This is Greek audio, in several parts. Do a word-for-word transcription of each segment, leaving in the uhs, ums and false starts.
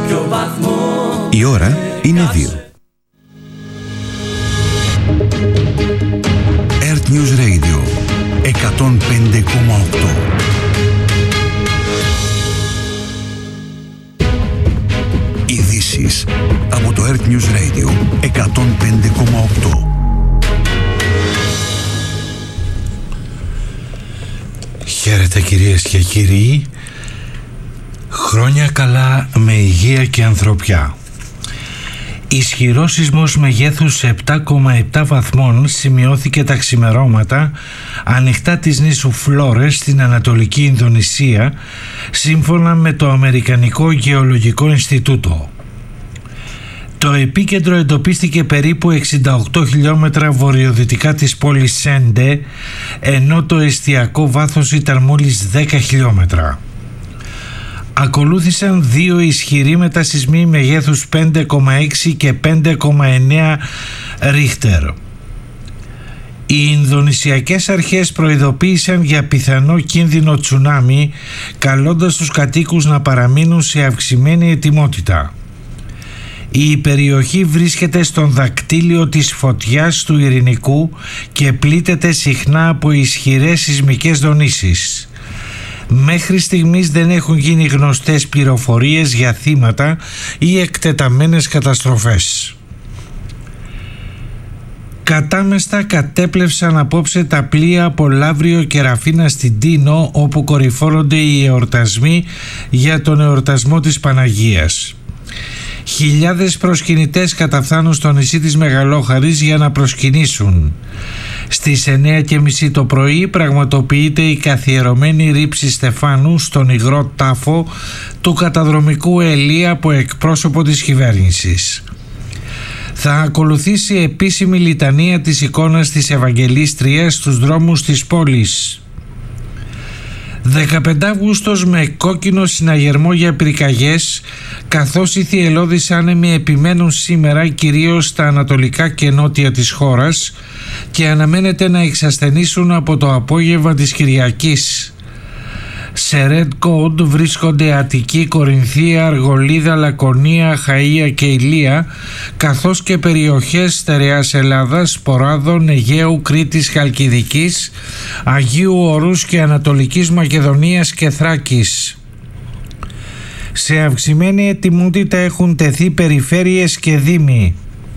Η ώρα είναι δύο. Earth News Radio εκατόν πέντε κόμμα οκτώ. Ειδήσεις από το Earth News Radio εκατόν πέντε κόμμα οκτώ. Χαίρετε κυρίες και κύριοι. Χρόνια καλά με υγεία και ανθρωπιά. Ισχυρός σεισμός μεγέθους επτά κόμμα επτά βαθμών σημειώθηκε τα ξημερώματα ανοιχτά της νήσου Φλόρες στην Ανατολική Ινδονησία, σύμφωνα με το Αμερικανικό Γεωλογικό Ινστιτούτο. Το επίκεντρο εντοπίστηκε περίπου εξήντα οκτώ χιλιόμετρα βορειοδυτικά της πόλης Σέντε, ενώ το εστιακό βάθος ήταν μόλις δέκα χιλιόμετρα. Ακολούθησαν δύο ισχυροί μετασεισμοί μεγέθους πέντε κόμμα έξι και πέντε κόμμα εννέα Ρίχτερ. Οι Ινδονησιακές αρχές προειδοποίησαν για πιθανό κίνδυνο τσουνάμι, καλώντας τους κατοίκους να παραμείνουν σε αυξημένη ετοιμότητα. Η περιοχή βρίσκεται στον δακτύλιο της φωτιάς του Ειρηνικού και πλήττεται συχνά από ισχυρές σεισμικές δονήσεις. Μέχρι στιγμής δεν έχουν γίνει γνωστές πληροφορίες για θύματα ή εκτεταμένες καταστροφές. Κατάμεστα κατέπλευσαν απόψε τα πλοία από Λαύριο και Ραφίνα στην Τίνο, όπου κορυφώνονται οι εορτασμοί για τον εορτασμό της Παναγίας. Χιλιάδες προσκυνητές καταφθάνουν στο νησί της Μεγαλόχαρης για να προσκυνήσουν. Στις εννέα και μισή το πρωί πραγματοποιείται η καθιερωμένη ρήψη στεφάνου στον υγρό τάφο του καταδρομικού Ελία από εκπρόσωπο της κυβέρνησης. Θα ακολουθήσει επίσημη λιτανία της εικόνας της Ευαγγελίστριας στους δρόμους της πόλης. δεκαπέντε Αυγούστος με κόκκινο συναγερμό για πυρκαγιές, καθώς οι θυελλώδεις άνεμοι επιμένουν σήμερα κυρίως στα ανατολικά και νότια της χώρας και αναμένεται να εξασθενήσουν από το απόγευμα της Κυριακής. Σε Red Code βρίσκονται Αττική, Κορινθία, Αργολίδα, Λακωνία, Χαΐα και Ηλία, καθώς και περιοχές στερεάς Ελλάδας, Ποράδων, Αιγαίου, Κρήτης, Χαλκιδικής, Αγίου Όρους και Ανατολικής Μακεδονίας και Θράκης. Σε αυξημένη ετοιμότητα έχουν τεθεί περιφέρειες και δήμοι.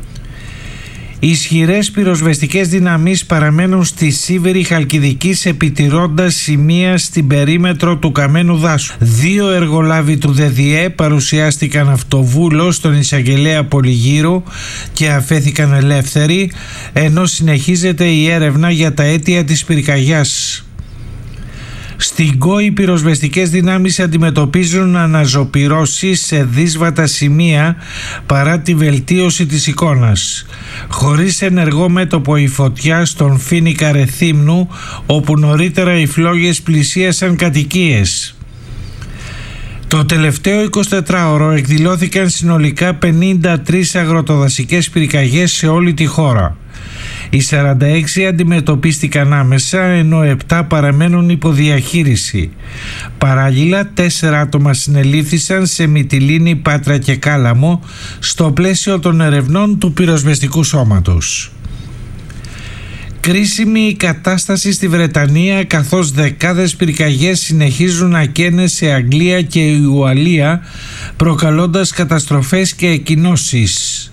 Ισχυρές πυροσβεστικές δυναμείς παραμένουν στη Σίβερη Χαλκιδικής, επιτηρώντας σημεία στην περίμετρο του Καμένου Δάσου. Δύο εργολάβοι του ΔΔΕ παρουσιάστηκαν αυτοβούλο στον εισαγγελέα Πολυγύρου και αφέθηκαν ελεύθεροι, ενώ συνεχίζεται η έρευνα για τα αίτια της πυρκαγιάς. Στην ΚΟ οι πυροσβεστικές δυνάμεις αντιμετωπίζουν αναζωπυρώσεις σε δύσβατα σημεία παρά τη βελτίωση της εικόνας. Χωρίς ενεργό μέτωπο η φωτιά στον Φοίνικα Ρεθύμνου, όπου νωρίτερα οι φλόγες πλησίασαν κατοικίες. Το τελευταίο εικοσιτετράωρο εκδηλώθηκαν συνολικά πενήντα τρεις αγροτοδασικές πυρκαγιές σε όλη τη χώρα. Οι σαράντα έξι αντιμετωπίστηκαν άμεσα, ενώ επτά παραμένουν υποδιαχείριση. Παράλληλα, τέσσερα άτομα συνελήφθησαν σε Μυτιλήνη, Πάτρα και Κάλαμο στο πλαίσιο των ερευνών του πυροσβεστικού σώματος. Κρίσιμη η κατάσταση στη Βρετανία, καθώς δεκάδες πυρκαγιές συνεχίζουν να καίνε σε Αγγλία και Ουαλία, προκαλώντας καταστροφές και εκκοινώσεις.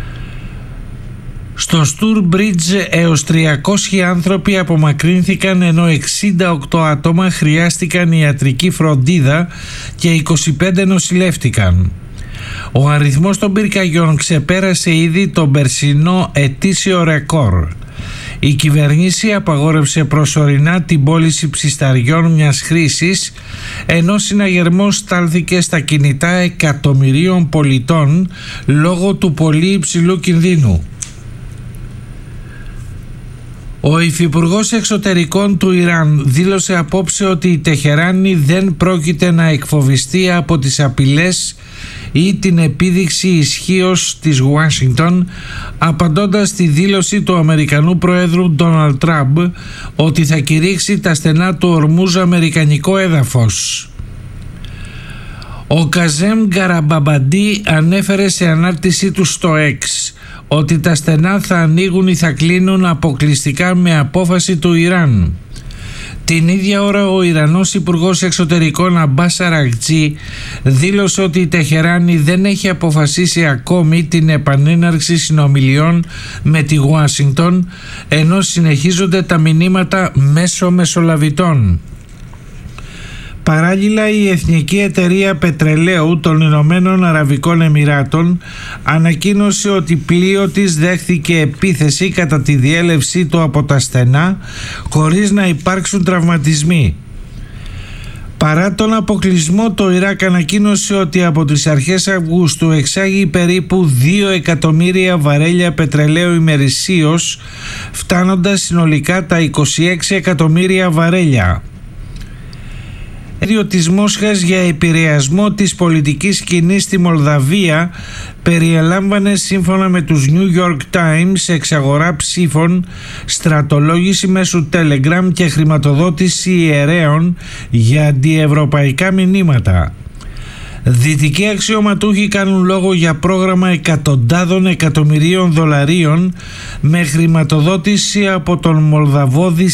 Στο Στουρ Μπρίτζ έως τριακόσιοι άνθρωποι απομακρύνθηκαν, ενώ εξήντα οκτώ άτομα χρειάστηκαν ιατρική φροντίδα και είκοσι πέντε νοσηλεύτηκαν. Ο αριθμός των πυρκαγιών ξεπέρασε ήδη τον περσινό ετήσιο ρεκόρ. Η κυβέρνηση απαγόρευσε προσωρινά την πώληση ψισταριών μιας χρήσης, ενώ συναγερμός στάλθηκε στα κινητά εκατομμυρίων πολιτών λόγω του πολύ υψηλού κινδύνου. Ο υφυπουργός εξωτερικών του Ιράν δήλωσε απόψε ότι η Τεχεράνη δεν πρόκειται να εκφοβιστεί από τις απειλές ή την επίδειξη ισχύως της Ουάσιγκτον, απαντώντας στη δήλωση του Αμερικανού Προέδρου Ντόναλντ Τραμπ ότι θα κηρύξει τα στενά του Ορμούζ αμερικανικό έδαφος. Ο Καζέμ Γκαραμπαμπαντί ανέφερε σε ανάρτησή του στο X ότι τα στενά θα ανοίγουν ή θα κλείνουν αποκλειστικά με απόφαση του Ιράν. Την ίδια ώρα ο Ιρανός Υπουργός Εξωτερικών Αμπάς Αραγτζή δήλωσε ότι η Τεχεράνη δεν έχει αποφασίσει ακόμη την επανέναρξη συνομιλιών με τη Ουάσιγκτον, ενώ συνεχίζονται τα μηνύματα μέσω μεσολαβητών. Παράλληλα, η Εθνική Εταιρεία Πετρελαίου των Ηνωμένων Αραβικών Εμιράτων ανακοίνωσε ότι πλοίο της δέχθηκε επίθεση κατά τη διέλευσή του από τα στενά χωρίς να υπάρξουν τραυματισμοί. Παρά τον αποκλεισμό, το Ιράκ ανακοίνωσε ότι από τις αρχές Αυγούστου εξάγει περίπου δύο εκατομμύρια βαρέλια πετρελαίου ημερησίως, φτάνοντας συνολικά τα είκοσι έξι εκατομμύρια βαρέλια. Της Μόσχας για επηρεασμό της πολιτικής σκηνής στη Μολδαβία περιελάμβανε, σύμφωνα με τους New York Times, εξαγορά ψήφων, στρατολόγηση μέσω Telegram και χρηματοδότηση ιερέων για αντιευρωπαϊκά μηνύματα. Δυτικοί αξιωματούχοι κάνουν λόγο για πρόγραμμα εκατοντάδων εκατομμυρίων δολαρίων με χρηματοδότηση από τον Μολδαβό